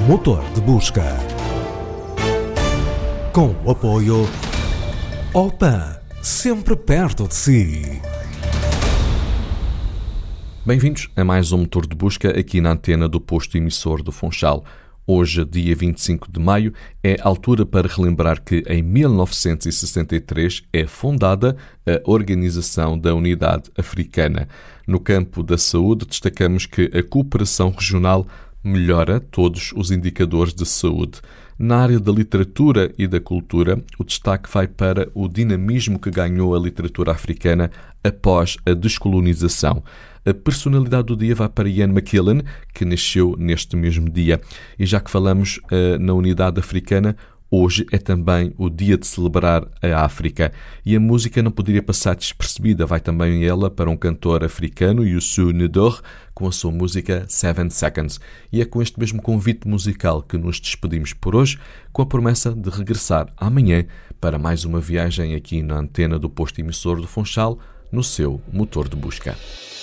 Motor de Busca. Com o apoio Opan, sempre perto de si. Bem-vindos a mais um Motor de Busca aqui na antena do posto emissor do Funchal. Hoje, dia 25 de maio, é a altura para relembrar que em 1963 é fundada a Organização da Unidade Africana. No campo da saúde, destacamos que a cooperação regional melhora todos os indicadores de saúde. Na área da literatura e da cultura, o destaque vai para o dinamismo que ganhou a literatura africana após a descolonização. A personalidade do dia vai para Ian McKellen, que nasceu neste mesmo dia. E já que falamos na unidade africana, hoje é também o dia de celebrar a África. E a música não poderia passar despercebida. Vai também ela para um cantor africano, Youssou N'Dour, com a sua música 7 Seconds. E é com este mesmo convite musical que nos despedimos por hoje, com a promessa de regressar amanhã para mais uma viagem aqui na antena do posto emissor do Funchal, no seu motor de busca.